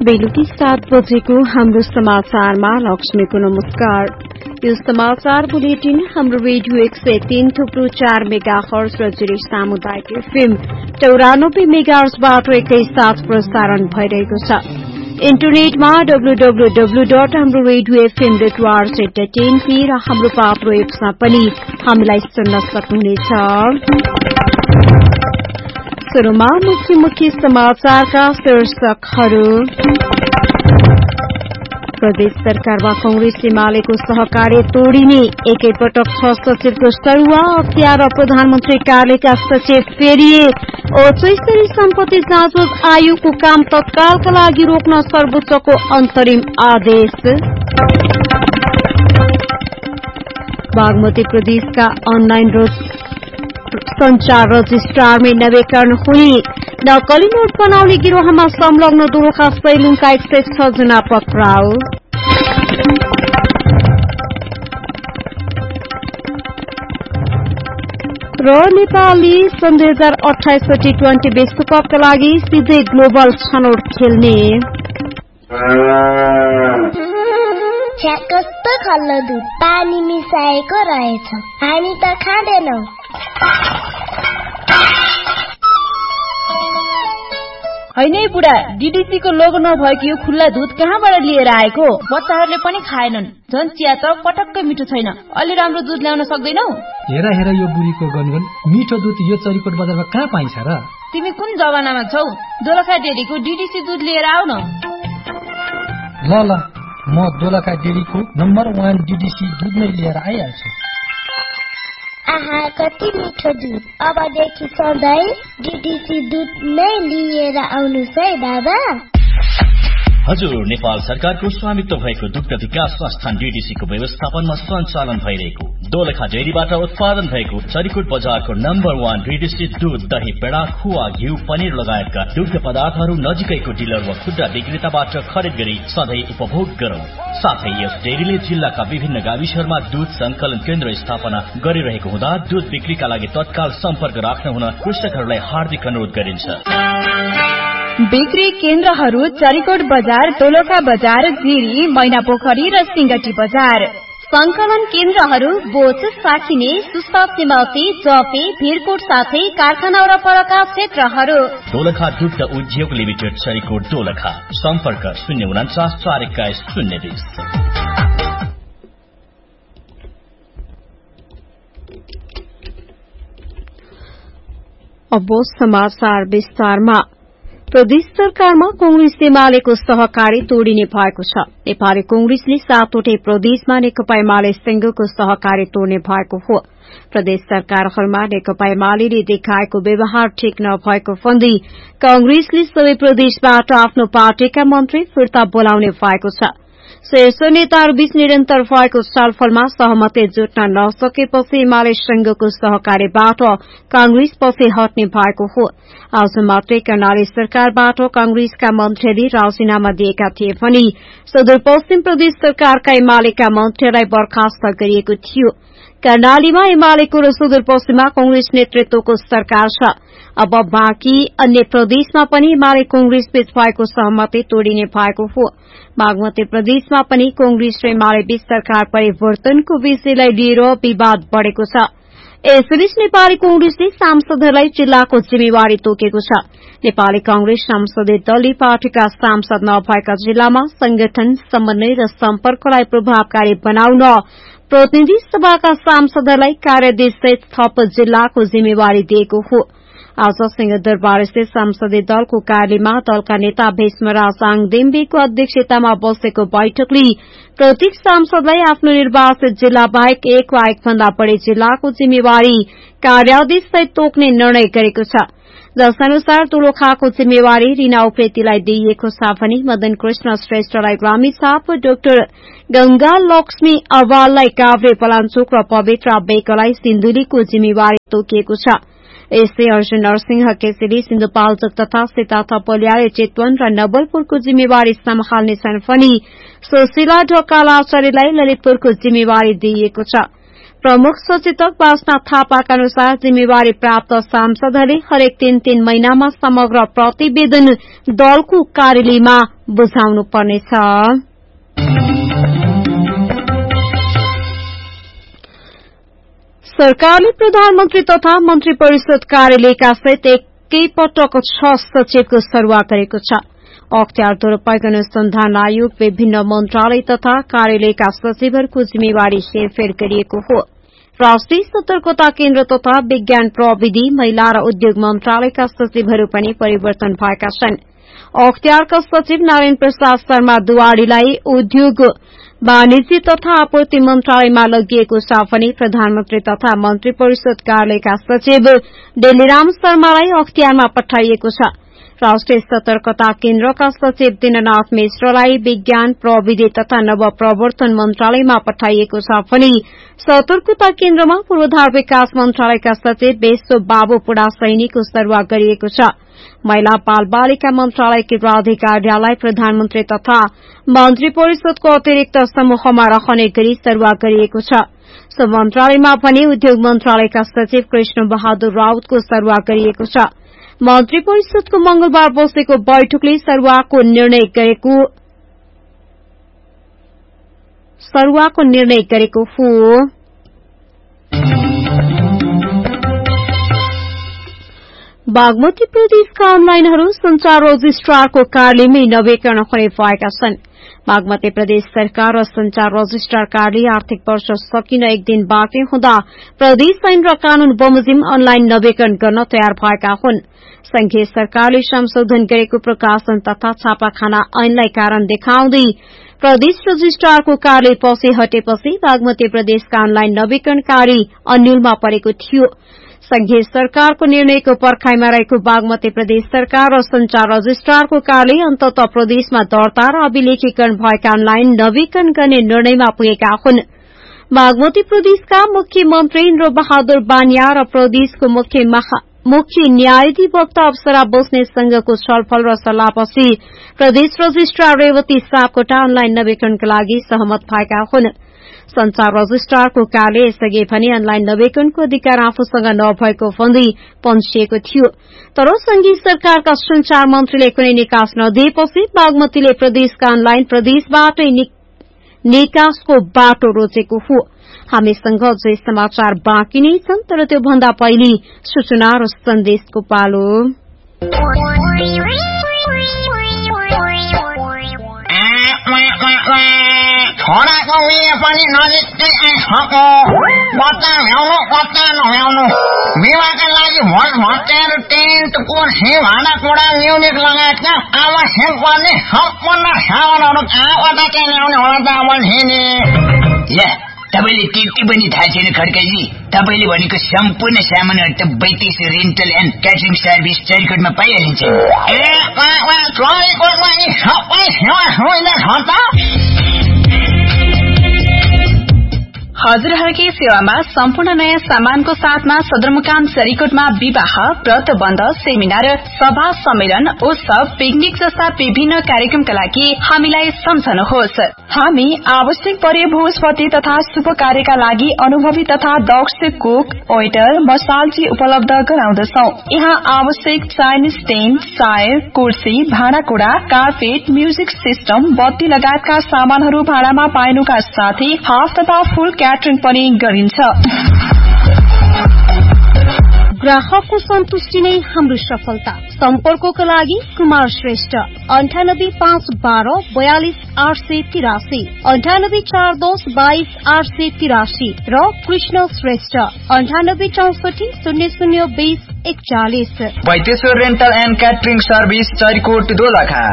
बेलुकी 7 बजेको हाम्रो समाचारमा लक्ष्मीको नमस्कार। यो समाचार बुलेटिन हाम्रो रेडियो 103 थुप्रो 4 मेगाहर्ज र जिरी सामुदायिक एफएम 94 मेगाहर्जबाट एकैसाथ प्रसारण भइरहेको छ। इन्टरनेटमा www.hamroradiofm.org.in र हाम्रो पात्रो एप्समा पनि हामीलाई सुन्न सक्नुहुनेछ। सुरुमा मुख्य समाचारका शीर्षकहरू। प्रदेश सरकारमा कांग्रेस एमालेको सहकार्य तोडिने, एकैपटक 6 सचिवको सरुवा, अप्ठ्यारो प्रधानमन्त्री कार्यालयका सचिव फेरिए, उच्च स्तरीय सम्पत्ति जाँच आयोगको काम तत्कालका लागि रोक्न सर्वोच्चको अन्तरिम आदेश। बागमती प्रदेशका अनलाइन संचार रजिस्ट्रारमै नवीकरण हुने, नक्कली नोट बनाउने गिरोहमा संलग्न दोलखा सैलुङका 106 जना पक्राउ। र नेपालले सन् 2028 T20 विश्वकपका लागि सिधै ग्लोबल छनौट खेल्ने। कस्तो खल्लो दुध पानी मिसाएको रहेछ, हामी त खाँदैनौ। हैन बुढा, डीडीसीको लोगो नभएको यो खुल्ला दूध कहाँबाट लिएर आएको? बच्चाहरूले पनि खाएनन्। झन् चिया त पटक्कै मिठो छैन। अलि राम्रो दूध ल्याउन सक्दैनौ? हेर यो बुढीको गनगन, मिठो दूध यो चरीकोट बजारमा कहाँ पाइन्छ र? तिमी कुन जमानामा छौ? दोलखा डेरीको डीडीसी दूध लिएर आऊ न। ल म दोलखा डेरीको नम्बर 1 डीडीसी दूध नै लिएर आइहाल्छु। आहा, कति मिठो दूध। अबदेखि सधैँ डीडीसी दूध नै लिएर आउनुस् है बाबा। हजुर, नेपाल सरकारको स्वामित्व भएको दुग्ध विकास संस्थान डीडीसीको व्यवस्थापनमा सञ्चालन भइरहेको दोलखा डेरीबाट उत्पादन भएको चरीकोट बजारको नम्बर 1 डीडीसी दूध, दही, पेडा, खुवा, घिउ, पनिर लगायतका दुग्ध पदार्थहरू नजिकैको डिलर वा खुद्रा विक्रेताबाट खरिद गरी सधैँ उपभोग गरौं। साथै यस डेरीले जिल्लाका विभिन्न गाविसहरूमा दूध संकलन केन्द्र स्थापना गरिरहेको हुँदा दूध बिक्रीका लागि तत्काल सम्पर्क राख्न हुन कृषकहरूलाई हार्दिक अनुरोध गरिन्छ। बिक्री केन्द्रहरू चरीकोट बजार, दोलखा बजार, जिरी, मैनापोखरी र सिंगटी बजार। संकलन केन्द्रहरू बोच, साखिने, सुस्पा, सिमौती, जपे, भिरकोट साथै कारखाना वरपरका क्षेत्रहरू। दोलखा दुग्ध उद्योग लिमिटेड, चरीकोट, दोलखा। सम्पर्क 049 421 020। अब समाचार विस्तारमा। प्रदेश सरकारमा कांग्रेस एमालेको सहकारी तोडिने भएको छ। नेपाली कांग्रेसले 7वटै प्रदेशमा नेकपा एमालेसँगको सहकारी तोड्ने भएको हो। प्रदेश सरकारहरूमा नेकपा एमाले देखाएको व्यवहार ठिक नभएको भन्दै कांग्रेसले सबै प्रदेशबाट आफ्नो पार्टीका मन्त्री फिर्ता बोलाउने भएको छ। शीर्ष नेताहरूबीच निरन्तर भएको छलफलमा सहमति जुट्न नसकेपछि एमालेसँगको सहकारीबाट कांग्रेस पछि हट्ने भएको हो। आज मात्रै कर्णाली सरकारबाट कांग्रेसका मन्त्रीले राजीनामा दिएका थिए भने सुदूरपश्चिम प्रदेश सरकारका एमालेका मन्त्रीलाई बर्खास्त गरिएको थियो। कर्णालीमा एमालेको र सुदूरपश्चिममा कांग्रेस नेतृत्वको सरकार छ। अब बाँकी अन्य प्रदेशमा पनि एमाले कांग्रेस बीच भएको सहमति तोडिने भएको हो। बागमती प्रदेशमा पनि कांग्रेस र एमाले बीच सरकार परिवर्तनको विषयलाई लिएर विवाद बढ़ेको छ। यसैबीच नेपाली कांग्रेसले सांसदहरूलाई जिल्लाको जिम्मेवारी तोकेको छ। नेपाली कांग्रेस संसदीय दलले पार्टीका सांसद नभएका जिल्लामा संगठन, समन्वय र सम्पर्कलाई प्रभावकारी बनाउन प्रतिनिधि सभाका सांसदहरूलाई कार्यदेशसहित थप जिल्लाको जिम्मेवारी दिएको हो। आज सिंहदरबार स्थित संसदीय दलको कार्यालयमा दलका नेता भीष्मराज आङदेम्बेको अध्यक्षतामा बसेको बैठकले प्रत्येक सांसदलाई आफ्नो निर्वाचित जिल्ला बाहेक एक वा एकभन्दा बढ़ी जिल्लाको जिम्मेवारी कार्यादेशसहित तोक्ने निर्णय गरेको छ। जसअनुसार दोलखाको जिम्मेवारी रीना उप्रेतीलाई दिइएको छ भने मदन कृष्ण श्रेष्ठलाई रामेछाप, डाक्टर गंगा लक्ष्मी अवाललाई काभ्रे पलाञ्चोक र पवित्र बेकलाई सिन्धुलीको जिम्मेवारी तोकिएको छ। यस्तै अर्जुन नरसिंह केसीले सिन्धुपाल्चोक तथा सीता थपलियाले चितवन र नवलपुरको जिम्मेवारी सम्हाल्नेछन् भने सुशीला ढकाल आचार्यलाई ललितपुरको जिम्मेवारी दिइएको छ। प्रमुख सचेतक वासना थापाका अनुसार जिम्मेवारी प्राप्त सांसदहरूले हरेक 3 महिनामा समग्र प्रतिवेदन दलको कार्यालयमा बुझाउनु पर्नेछ। सरकारले प्रधानमन्त्री तथा मन्त्री परिषद कार्यालयका सहित एकैपटक 6 सचिवको सरुवा गरेको छ। अख्तियार दुरूपयोग अनुसन्धान आयोग विभिन्न मन्त्रालय तथा कार्यालयका सचिवहरूको जिम्मेवारी हेरफेर गरिएको हो। राष्ट्रिय सतर्कता केन्द्र तथा विज्ञान प्रविधि महिला र उद्योग मन्त्रालयका सचिवहरू पनि परिवर्तन भएका छन्। अख्तियारका सचिव नारायण प्रसाद शर्मा दुवाडीलाई उद्योग वाणिज्य तथा आपूर्ति मन्त्रालयमा लगिएको छ भने प्रधानमन्त्री तथा मन्त्री परिषद कार्यालयका सचिव डेलीराम शर्मालाई अख्तियारमा पठाइएको छ। राष्ट्रिय सतर्कता केन्द्रका सचिव दिननाथ मिश्रलाई विज्ञान प्रविधि तथा नवप्रवर्तन मन्त्रालयमा पठाइएको छ भने सतर्कता केन्द्रमा पूर्वाधार विकास मन्त्रालयका सचिव बेसो बाबु पुडा सैनीको सरुवा गरिएको छ। महिला बाल बालिका मन्त्रालयकी राधिकालाई प्रधानमन्त्री तथा मन्त्री परिषदको अतिरिक्त समूहमा रहने गरी सरुवा गरिएको छ। सो मन्त्रालयमा पनि उद्योग मन्त्रालयका सचिव कृष्ण बहादुर राउतको सरुवा गरिएको छ। मन्त्री परिषदको मंगलबार बसेको बैठकले सरुवाको निर्णय गरेको हो। बागमती प्रदेशका अनलाइनहरू संचार रजिस्ट्रारको कार्यालयमै नवीकरण हुने भएका छन्। बागमती प्रदेश सरकार र संचार रजिस्ट्रार कार्यालय आर्थिक वर्ष सकिन एक दिन बाँकी हुँदा प्रदेश ऐन र कानून बमोजिम अनलाइन नवीकरण गर्न तयार भएका हुन्। संघीय सरकारले संशोधन गरेको प्रकाशन तथा छापाखाना ऐनलाई कारण देखाउँदै प्रदेश रजिस्ट्रारको कार्यालय पछि हटेपछि बागमती प्रदेशका अनलाइन नवीकरण कार्य अन्यलमा परेको थियो। संघीय सरकारको निर्णयको पर्खाइमा रहेको बागमती प्रदेश सरकार र संचार रजिस्ट्रारको कार्यालय अन्ततः प्रदेशमा दर्ता र अभिलेखीकरण भएका अनलाइन नवीकरण गर्ने निर्णयमा पुगेका हुन्। बागमती प्रदेशका मुख्यमन्त्री इन्द्र बहादुर बानिया र प्रदेशको मुख्य न्यायाधिवक्ता अप्सरा बस्नेतसँगको छलफल र सल्लाहपछि प्रदेश रजिस्ट्रार रेवती सापकोटा अनलाइन नवीकरणका लागि सहमत भएका हुन्। संचार रजिस्ट्रारको कार्यालय यसअघि पनि अनलाइन नवीकरणको अधिकार आफूसँग नभएको भन्दै पन्छिएको थियो। तर संघीय सरकारका संचार मन्त्रीले कुनै निकास नदिएपछि बागमतीले प्रदेशका अनलाइन प्रदेशबाटै निकासको बाटो रोजेको हो। हामीसँग अझै समाचार बाँकी नै छन्, तर त्यो भन्दा पहिले सूचना र सन्देशको पालो। छोराको उयो पनि नजिकै आइसक्यो। बच्चा ल्याउनु बच्चा नल्याउनु विवाहका लागि भोट भट्टेहरू टेन्ट कुर्सी भाँडाकुँडा म्युजिक लगायतका आवश्यक पर्ने सम्पूर्ण सामानहरू कहाँबाट चाहिँ ल्याउने होला त अब तपाईँले त्यति पनि थाहा छैन खड्काजी? तपाईँले भनेको सम्पूर्ण सामानहरू त 32 रेन्टल एन्ड क्याटरिङ सर्भिस चरिकोटमा पाइहालिन्छ। चरिकोटमा यी सबै सेवा सुविधा छ त? हजुरहरूकै सेवामा सम्पूर्ण नयाँ सामानको साथमा सदरमुकाम चरिकोटमा विवाह, व्रतबन्ध, सेमिनार, सभा, सम्मेलन, उत्सव, पिकनिक जस्ता विभिन्न कार्यक्रमका लागि हामीलाई सम्झनुहोस्। हामी आवश्यक परे भोजपति तथा शुभ कार्यका लागि अनुभवी तथा दक्ष कुक, वेटर, मसालजी उपलब्ध गराउँदछौ। यहाँ आवश्यक चाइनिज टेन्ट, चायर, कुर्सी, भाँडाकुँडा, कार्पेट, म्युजिक सिस्टम, बत्ती लगायतका सामानहरू भाडामा पाइनुका साथै हाफ तथा फुल क्याटरिङ पनि गरिन्छ। ग्राहकको सन्तुष्टि नै हाम्रो सफलता। सम्पर्कको लागि कुमार श्रेष्ठ 985112 42883, 9842 22883 र Krishna Shrestha 9864 0020 41। वैदेश्वर rental and catering service Charikot Dolakha.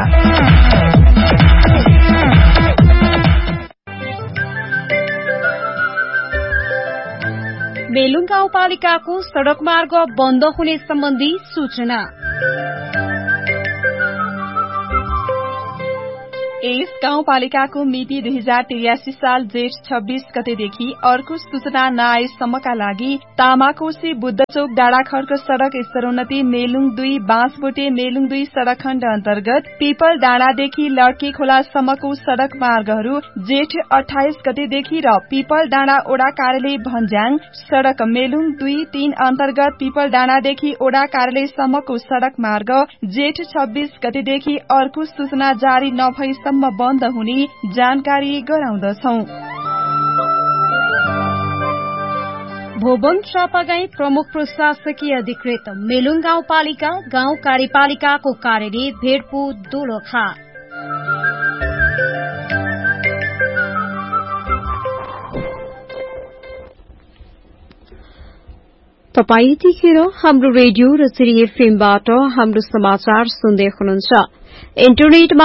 बेलुङ गाउँपालिकाको सड़क मार्ग बन्द हुने सम्बन्धी सूचना। यस गाउँपालिकाको मिति 2083 साल जेठ 26 गतेदेखि अर्को सूचना नआएसम्मका लागि तामाकोशी बुद्धचोक डाँडाखर्क सड़क स्तरोन्नति मेलुङ 2 बाँसबोटे मेलुङ 2 सड़क खण्ड अन्तर्गत पिपल डाँडादेखि लड्के खोलासम्मको सड़क मार्गहरू जेठ 28 गतेदेखि र पिपल डाँडा ओडा कार्यालय भन्ज्याङ सड़क मेलुङ 2-3 अन्तर्गत पिपल डाँडादेखि ओडा कार्यालयसम्मको सड़क मार्ग जेठ 26 गतेदेखि अर्को सूचना जारी नभएसम्म बन्द हुने जानकारी गराउँदछौ। भोबङ चापागाई प्रमुख प्रशासकीय अधिकृत मेलुङ गाउँपालिका गाउँ कार्यपालिकाको कार्यालय भेडपु दोलखा। तपाई यतिखेर हाम्रो रेडियो र सिरी एफएमबाट हाम्रो समाचार सुन्दै हुनुहुन्छ। इन्टरनेटमा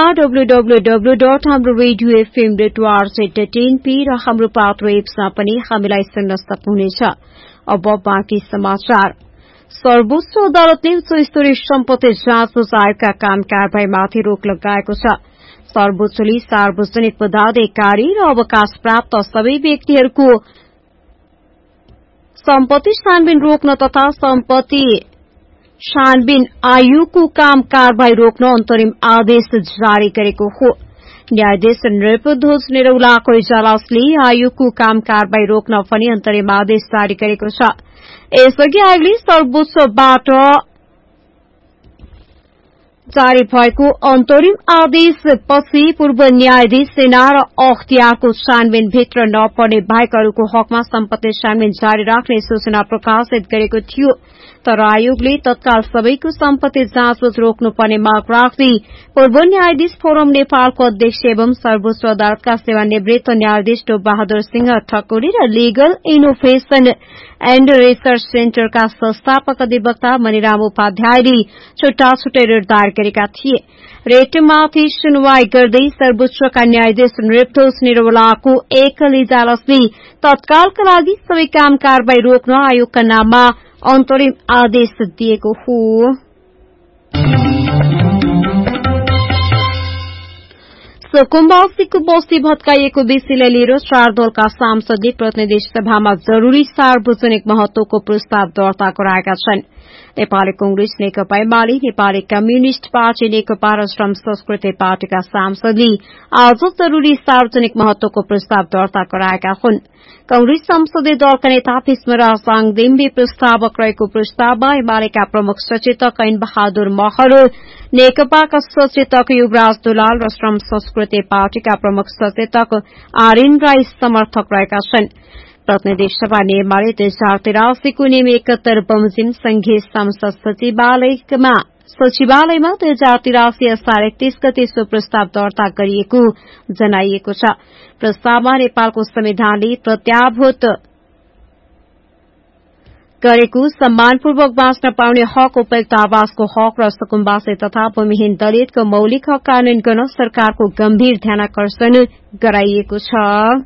www.hamroradiofm.org.np र हाम्रो पात्रो एप्समा पनि हामीलाई सुन्न सक्नुहुनेछ। अब बाँकी समाचार। सर्वोच्च अदालतले उच्च स्तरीय सम्पत्ति जाँच आयोगका काम कारवाहीमाथि रोक लगाएको छ। सर्वोच्चले सार्वजनिक पदाधिकारी र अवकाश प्राप्त सबै व्यक्तिहरूको सम्पत्ति छानबिन रोक्न तथा सम्पत्ति छानबिन आयोगको काम कारवाही रोक्न अन्तरिम आदेश जारी गरेको हो। न्यायाधीश नृपध्वज निरौलाको इजलासले आयोगको काम कारवाही रोक्न पनि अन्तरिम आदेश जारी गरेको छ। यसअघि आयोगले सर्वोच्चबाट जारी भएको अन्तरिम आदेशपछि पूर्व न्यायाधीश सेना र अख्तियारको छानबिन भित्र नपर्ने बाहेकहरूको हकमा सम्पत्ति छानबिन जारी राख्ने सूचना प्रकाशित गरेको थियो। तर आयोगले तत्काल सबैको सम्पत्ति जाँचबुझ रोक्नुपर्ने माग राख्दै पूर्व न्यायाधीश फोरम नेपालको अध्यक्ष एवं सर्वोच्च अदालतका सेवानिवृत्त न्यायाधीश बहादुर सिंह ठकुरी र लिगल इनोभेशन एण्ड रिसर्च सेन्टरका संस्थापक अधिवक्ता मणिराम उपाध्यायले छुट्टा छुट्टै रिट दायर गरेका थिए। रेटमाथि सुनवाई गर्दै सर्वोच्चका न्यायाधीश नृपध्वज निरौलाको एकल इजलासले तत्कालका लागि सबै काम कारवाही रोक्न आयोगका नाममा अन्तरिम आदेश दिएको हो। सुकुम्बासीको बस्ती भत्काइएको विषयलाई लिएर 4 दलका सांसदले प्रतिनिधि सभामा जरूरी सार्वजनिक महत्वको प्रस्ताव दर्ता गराएका छन्। नेपाली कांग्रेस नेकपा एमाले नेपाली कम्युनिष्ट पार्टी नेकपा र श्रम संस्कृति पार्टीका सांसदले आज जरूरी सार्वजनिक महत्वको प्रस्ताव दर्ता गराएका हुन्। कांग्रेस संसदीय दलका नेता भीष्मराज साङदेम्बे प्रस्तावक रहेको प्रस्तावमा एमालेका प्रमुख सचेतक ऐन बहादुर महर, नेकपाका सचेतक युवराज दुलाल र श्रम संस्कृति पार्टीका प्रमुख सचेतक आर्यन राई समर्थक रहेका छन्। प्रतिनिधि सभा एमाले 2083 को नियम 71 बमोजिम संघीय संसद सचिवालयमा 2083 असार 31 गते सो प्रस्ताव दर्ता गरिएको जनाइएको छ। प्रस्तावमा नेपालको संविधानले प्रत्याभूत गरेको सम्मानपूर्वक बाँच्न पाउने हक, उपयुक्त आवासको हक र सुकुम्बासी तथा भूमिहीन दलितको मौलिक हक कानून गर्न सरकारको गम्भीर ध्यानाकर्षण गराइएको छ।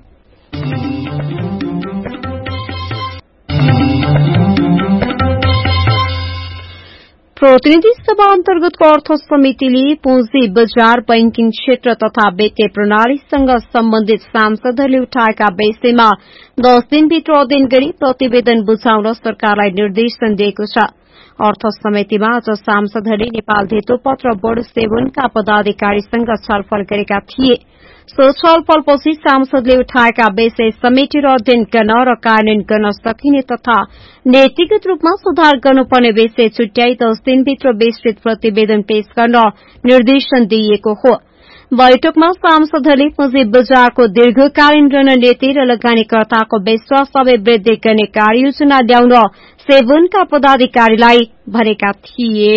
प्रतिनिधि सभा अन्तर्गतको अर्थ समितिले पुँजी बजार, बैंकिङ क्षेत्र तथा वित्तीय प्रणालीसँग सम्बन्धित सांसदहरूले उठाएका विषयमा 10 दिनभित्र अध्ययन गरी प्रतिवेदन बुझाउन सरकारलाई निर्देशन दिएको छ। अर्थ समितिमा आज सांसदहरूले नेपाल धितोपत्र बोर्ड सेवनका पदाधिकारीसँग छलफल गरेका थिए। सो छलफलपछि सांसदले उठाएका विषय समेटेर अध्ययन गर्न र कार्यान्वयन गर्न सकिने तथा नैतिगत रूपमा सुधार गर्नुपर्ने विषय छुट्याई 10 दिनभित्र विस्तृत प्रतिवेदन पेश गर्न निर्देशन दिइएको हो। बैठकमा सांसदहरूले पुँजी बजारको दीर्घकालीन रणनीति र लगानीकर्ताको विश्वास अभिवृद्धि गर्ने कार्ययोजना ल्याउन सेवनका पदाधिकारीलाई भनेका थिए।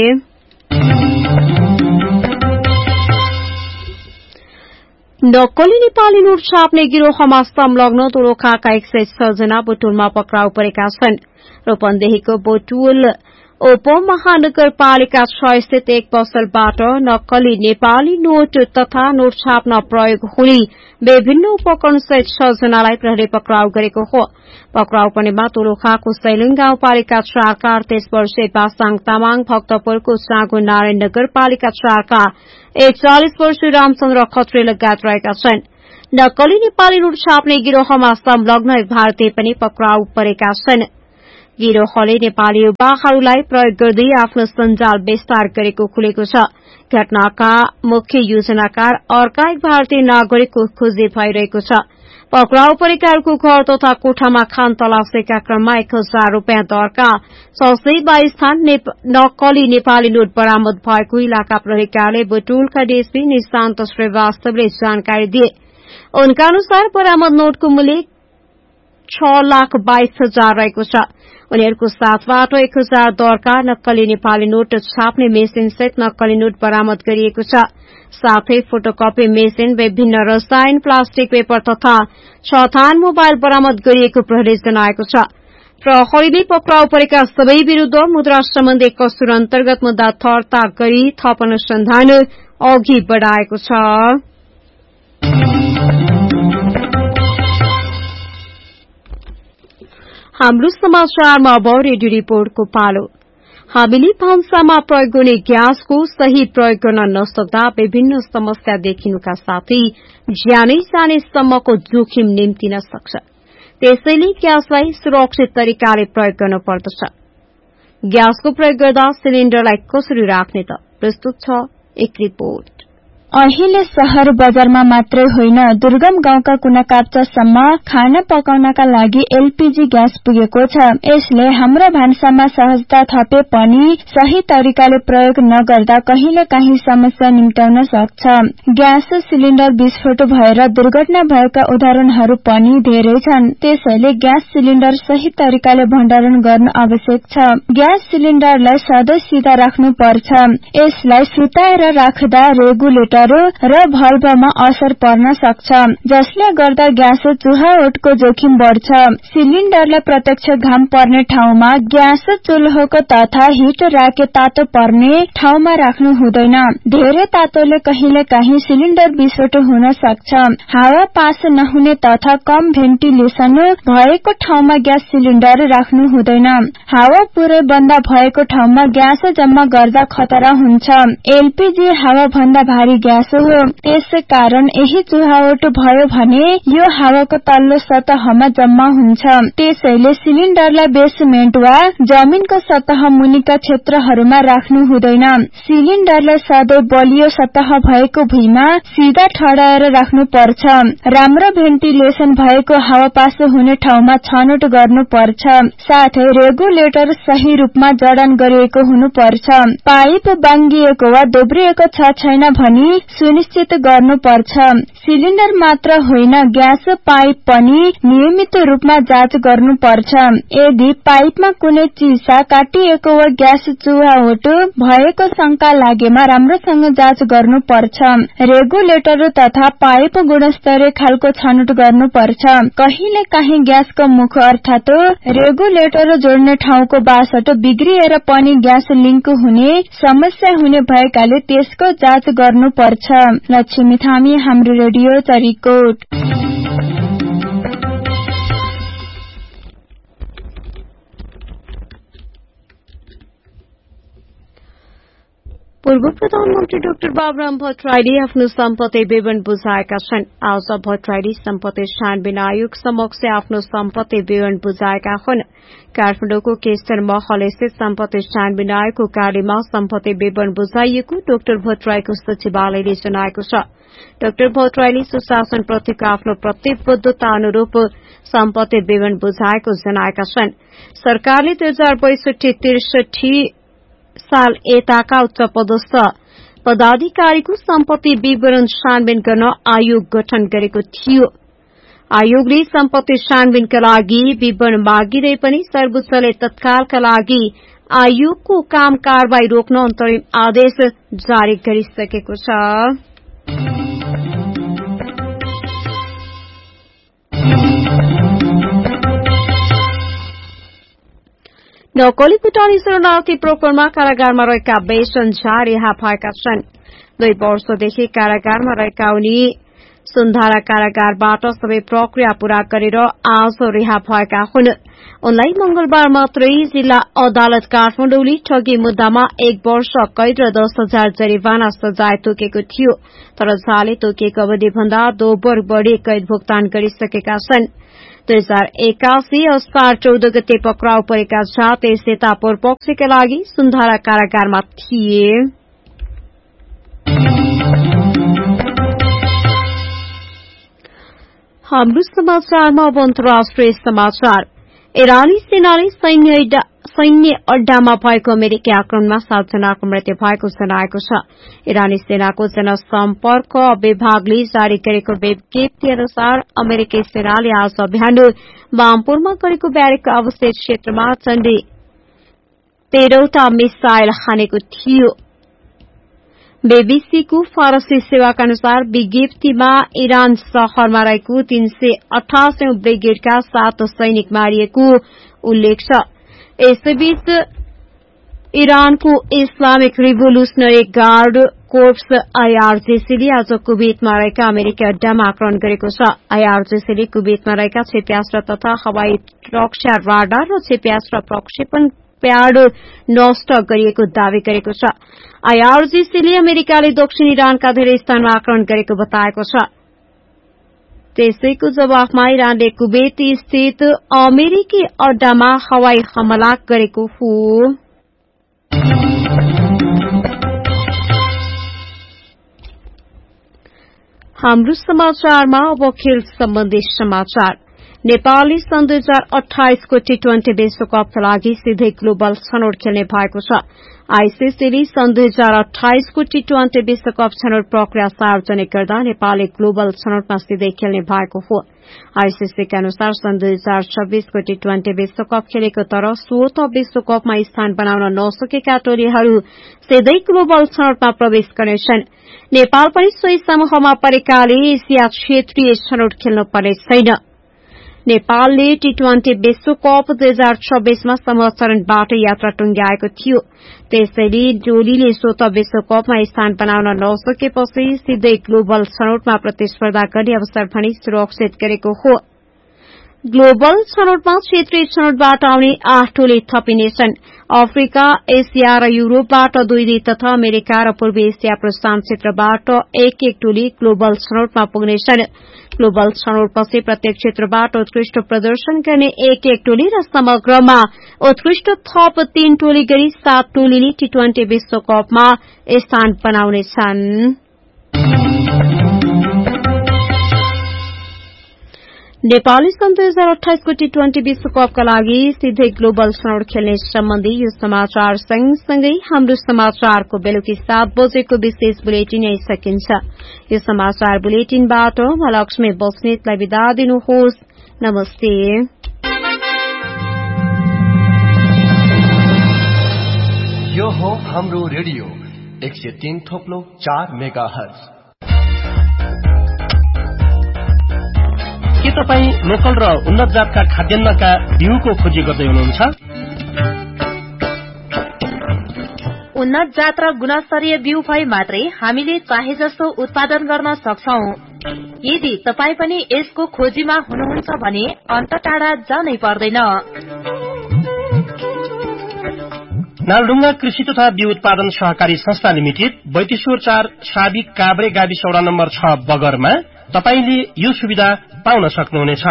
नक्कली नेपाली नोट छाप्ने गिरोहमा संलग्न दोलखाका 106 जना बुटुलमा पक्राउ परेका छन्। रूपन्देहीको बुटुल उपमहानगरपालिका 6 स्थित एक पसलबाट नक्कली नेपाली नोट तथा नोट छाप्न प्रयोग हुने विभिन्न उपकरण सहित 6 जनालाई प्रहरीले पक्राउ गरेको हो। पक्राउ पर्नेमा दोलखाको सैलुङ गाउँपालिका 4 का 38 वर्षीय पासाङ तामाङ, भक्तपुरको सागो नारायण नगरपालिका 4 का 41 वर्षीय रामचन्द्र खत्री लगायत रहेका छन्। नक्कली नेपाली नोट छाप्ने गिरोहमा संलग्न एक भारतीय पनि पक्राउ परेका छन्। गिरोहले नेपाली युवाहरूलाई प्रयोग गर्दै आफ्नो सञ्जाल विस्तार गरेको खुलेको छ। घटनाका मुख्य योजनाकार अर्का एक भारतीय नागरिकको खोजी भइरहेको छ। पक्राउ परेकाहरूको घर तथा कोठामा खान तलासीका क्रममा 1000 रूपियाँ दरका 622 थान नक्कली नेपाली नोट बरामद भएको इलाका प्रहरी कार्यालय बुटुलका डीएसपी निशान्त श्रीवास्तवले जानकारी दिए। उनका अनुसार बरामद नोटको मूल्य 6,22,000 रहेको छ। उनीहरूको साथबाट 1000 दरका नक्कली नेपाली नोट छाप्ने मेसिन सहित नक्कली नोट बरामद गरिएको छ। साथै फोटोकपी मेसिन, विभिन्न रसायन, प्लास्टिक पेपर तथा 6 थान मोबाइल बरामद गरिएको प्रहरीले जनाएको छ। प्रहरीले पक्राउ परेका सबै विरूद्ध मुद्रा सम्बन्धी कसुर अन्तर्गत मुद्दा दर्ता गरी थप अनुसन्धान अघि बढ़ाएको छ। हाम्रो समाचारमा अब रेडियो रिपोर्टको पालो। हामीले भान्सामा प्रयोग गर्ने ग्यासको सही प्रयोग गर्न नसक्दा विभिन्न समस्या देखिनुका साथै ज्यानै जानेसम्मको जोखिम निम्तिन सक्छ। त्यसैले ग्यासलाई सुरक्षित तरिकाले प्रयोग गर्न पर्दछ। ग्यासको प्रयोग गर्दा सिलिण्डरलाई कसरी राख्ने त? प्रस्तुत छ एक रिपोर्ट। अहिले शहर बजारमा मात्रै होइन, दुर्गम गाउँका कुना काप्चासम्म खाना पकाउनका लागि एलपीजी ग्यास पुगेको छ। यसले हाम्रो भान्सामा सहजता थपे पनि सही तरिकाले प्रयोग नगर्दा कहिलेकाहीँ समस्या निम्त्याउन सक्छ। ग्यास सिलिण्डर विस्फोट भएर दुर्घटना भएका उदाहरणहरू पनि धेरै छन्। त्यसैले ग्यास सिलिण्डर सही तरिकाले भण्डारण गर्न आवश्यक छ। ग्यास सिलिण्डरलाई सधैँ सिधा राख्नु पर्छ। यसलाई सुताएर राख्दा रेगुलेटर र भल्भमा असर पर्न सक्छ, जसले गर्दा ग्यास चुहावटको जोखिम बढ़छ। सिलिण्डरलाई प्रत्यक्ष घाम पर्ने ठाउँमा, ग्यास चुल्होको तथा हिट राखे तातो पर्ने ठाउँमा राख्नु हुँदैन। धेरै तातोले कहिलेकाहीँ सिलिण्डर विस्फोट हुन सक्छ। हावा पास नहुने तथा कम भेन्टिलेसन भएको ठाउँमा ग्यास सिलिण्डर राख्नु हुँदैन। हावा पूरै बन्द भएको ठाउँमा ग्यास जम्मा गर्दा खतरा हुन्छ। एलपीजी हावा भन्दा भारी ग्यास हो, त्यसकारण यही चुहावट भयो भने यो हावाको तल्लो सतहमा जम्मा हुन्छ। त्यसैले सिलिण्डरलाई बेसमेन्ट वा जमिनको सतह मुनिका क्षेत्रहरूमा राख्नु हुँदैन। सिलिण्डरलाई सधैँ बलियो सतह भएको भुइँमा सिधा ठडाएर राख्नु पर्छ। राम्रो भेन्टिलेसन भएको हावा पास हुने ठाउँमा छनौट गर्नु पर्छ। साथै रेगुलेटर सही रूपमा जडान गरिएको हुनुपर्छ। पाइप बाङ्गिएको वा दोब्रिएको छ छैन भनी सुनिश्चित गर्नुपर्छ। सिलिण्डर मात्र होइन, ग्यास पाइप पनि नियमित रूपमा जाँच गर्नुपर्छ। यदि पाइपमा कुनै चिसा काटिएको वा ग्यास चुहावट भएको शंका लागेमा राम्रोसँग जाँच गर्नुपर्छ। रेगुलेटर तथा पाइप गुणस्तरीय खालको छनौट गर्नुपर्छ। कहिलेकाहीँ ग्यासको मुख अर्थात रेगुलेटर जोड्ने ठाउँको बासट बिग्रिएर पनि ग्यास लिंक हुने समस्या हुने भएकाले त्यसको जाँच गर्नुपर्छ। लक्ष्मी थामी, हाम्रो रेडियो चरिकोट। पूर्व प्रधानमन्त्री डाक्टर बाबुराम भट्टराईले आफ्नो सम्पत्ति विवरण बुझाएका छन्। आज भट्टराईले सम्पत्ति छानबिन आयोग समक्ष आफ्नो सम्पत्ति विवरण बुझाएका हुन्। काठमाडौँको केशर महल स्थित सम्पत्ति छानबिन आयोगको कार्यमा सम्पत्ति विवरण बुझाइएको डाक्टर भट्टराईको सचिवालयले जनाएको छ। डाक्टर भट्टराईले सुशासनप्रतिको आफ्नो प्रतिबद्धता अनुरूप सम्पत्ति विवरण बुझाएको जनाएका छन्। सरकारले 2062-63 साल यताका उच्च पदस्थ पदाधिकारीको सम्पत्ति विवरण छानबिन गर्न आयोग गठन गरेको थियो। आयोगले सम्पत्ति छानबिनका लागि विवरण मागिरहे पनि सर्वोच्चले तत्कालका लागि आयोगको काम कारवाही रोक्न अन्तरिम आदेश जारी गरिसकेको छ। नक्कली भुटानी शरणार्थी प्रकरणमा कारागारमा रहेका 22 जन रिहा भएका छन्। 2 वर्षदेखि कारागारमा रहेका उनी सुन्धारा कारागारबाट सबै प्रक्रिया पूरा गरेर आज रिहा भएका हुन्। उनलाई मंगलबार मात्रै जिल्ला अदालत काठमाडौँले ठगी मुद्दामा 1 वर्ष कैद र 10,000 जरिवाना सजाय तोकेको थियो, तर झाले तोकेको अवधिभन्दा 2 वर्ष बढ़ी कैद भुक्तान गरिसकेका छन्। 2081 असार 14 गते पक्राउ परेका झा त्यस यता पूर्वपक्षका लागि सुन्धारा कारागारमा थिए। हाम्रो समाचारमा अब अन्तर्राष्ट्रिय समाचार। इरानी सेनाले सैन्य अड्डामा भएको अमेरिकी आक्रमणमा 7 जनाको मृत्यु भएको जनाएको छ। इरानी सेनाको जनसम्पर्क विभागले जारी गरेको विज्ञप्ति अनुसार अमेरिकी सेनाले आज बिहान बामपुरमा गरेको ब्यारेकको अवस्थित क्षेत्रमा झण्डै 13वटा मिसाइल हानेको थियो। बीबीसीको फारसी सेवाका अनुसार विज्ञप्तिमा इरान शहरमा रहेको 388औं ब्रिगेडका 7 सैनिक मारिएको उल्लेख छ। यसैबीच इरानको इस्लामिक रिभोल्यूशनरी गार्ड कोर्प्स आईआरजीसीले आज कुवेतमा रहेका अमेरिकी अड्डामा आक्रमण गरेको छ। आईआरजीसीले कुवेतमा रहेका क्षेप्यास्त्र तथा हवाई रक्षा राडार र क्षेप्यास्त्र प्रक्षेपण प्याड नष्ट गरिएको दावी गरेको छ। आईआरजीसीले अमेरिकाले दक्षिण इरानका धेरै स्थानमा आक्रमण गरेको बताएको छ। त्यसैको जवाफमा इरानले कुवेत स्थित अमेरिकी अड्डामा हवाई हमला गरेको हो। हाम्रो समाचारमा अब खेल सम्बन्धी समाचार। नेपालले सन् 2028 को T20 विश्वकपका लागि सिधै ग्लोबल छनौट खेल्ने भएको छ। आईसीसीले सन् 2028 को T20 विश्वकप छनौट प्रक्रिया सार्वजनिक गर्दा नेपालले ग्लोबल छनौटमा सिधै खेल्ने भएको हो। आईसीसीका अनुसार सन् 2026 को T20 विश्वकप खेलेको तर 16औं विश्वकपमा स्थान बनाउन नसकेका टोलीहरू सिधै ग्लोबल छनौटमा प्रवेश गर्नेछन्। नेपाल पनि सोही समूहमा परेकाले एसिया क्षेत्रीय छनौट खेल्नु पर्ने छैन। नेपालले T20 विश्वकप 2026 मा समूह चरणबाट यात्रा टुंग्याएको थियो। त्यसैले टोलीले स्वत विश्वकपमा स्थान बनाउन नसकेपछि सिधै ग्लोबल छनौटमा प्रतिस्पर्धा गर्ने अवसर पनि सुरक्षित गरेको हो। ग्लोबल छनौटमा क्षेत्रीय छनौटबाट आउने 8 टोली थपिनेछन्। अफ्रिका, एसिया र युरोपबाट 2 तथा अमेरिका र पूर्वी एसिया प्रशान्त क्षेत्रबाट 1 टोली ग्लोबल छनौटमा पुग्नेछन्। ग्लोबल छनौटपछि प्रत्येक क्षेत्रबाट उत्कृष्ट प्रदर्शन गर्ने 1 टोली र समग्रमा उत्कृष्ट थप 3 टोली गरी 7 टोलीले T20 विश्वकपमा स्थान बनाउनेछन्। नेपालले सन् 2028 को T20 विश्वकपका लागि सिधै ग्लोबल छनौट खेल्ने सम्बन्धी यो समाचार सँगसँगै हाम्रो समाचारको बेलुकी 7 बजेको विशेष बुलेटिन यही सकिन्छ। यो समाचार बुलेटिनबाट म लक्ष्मी बस्नेतलाई बिदा दिनुहोस्। नमस्ते। यो हो हाम्रो रेडियो 103.4 मेगाहर्ज। के तपाईँ लोकल र उन्नत जातका खाद्यान्नका बिउको खोजी गर्दै हुनुहुन्छ? उन्नत जात र गुणस्तरीय बिउ भए मात्रै हामीले चाहे जस्तो उत्पादन गर्न सक्छौं। यदि तपाईँ पनि यसको खोजीमा हुनुहुन्छ भने अन्त टाढा जानै पर्दैन। नालढुङ्गा कृषि तथा बिउ उत्पादन सहकारी संस्था लिमिटेड बैतेश्वर 4 साबिक काभ्रे गाविस वडा नम्बर 6 बगरमा तपाईले यो सुविधा पाउन सक्नुहुनेछ।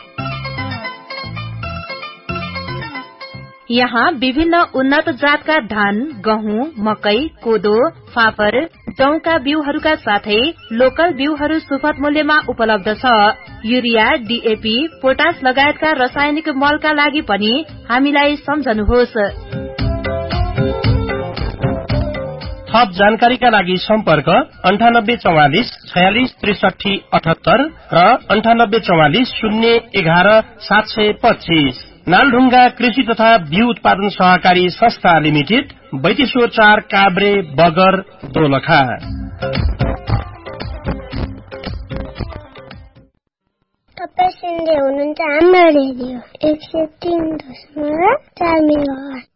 यहाँ विभिन्न उन्नत जातका धान, गहुँ, मकै, कोदो, फापर, जौका बिउहरूका साथै लोकल बिउहरू सुपथ मूल्यमा उपलब्ध छ। युरिया, डीएपी, पोटास लगायतका रासायनिक मलका लागि पनि हामीलाई सम्झनुहोस्। थप जानकारीका लागि सम्पर्क 9844 46 63 78 र 9844 011 725। नालढुङ्गा कृषि तथा बिउ उत्पादन सहकारी संस्था लिमिटेड बैतेश्वर 4 काभ्रे बगर दोलखा। तपाईँ सुन्दै हुनुहुन्छ हाम्रो रेडियो 103.4 मेगाहर्ज।